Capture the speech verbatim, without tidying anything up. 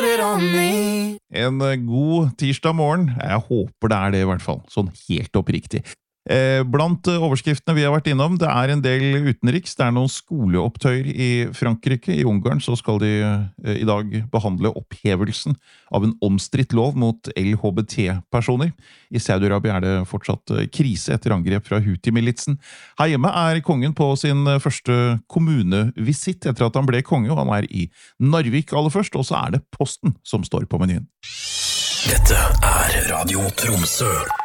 put it on me. En god tirsdag morgen. Jeg håper det er det i hvert fall, sånn helt oppriktig. Blant overskriftene vi har vært innom, det er en del utenriks, det er noen skoleopptøyer i Frankrike. I Ungarn så skal de i dag behandle opphevelsen av en omstridt lov mot L H B T-personer. I Saudi-Arabia er det fortsatt krise etter angrep fra Houthi-militsen. Her hjemme er kongen på sin første kommunevisitt etter at han ble konge, og han er i Narvik aller først, og så er det posten som står på menyen. Dette er Radio Tromsø.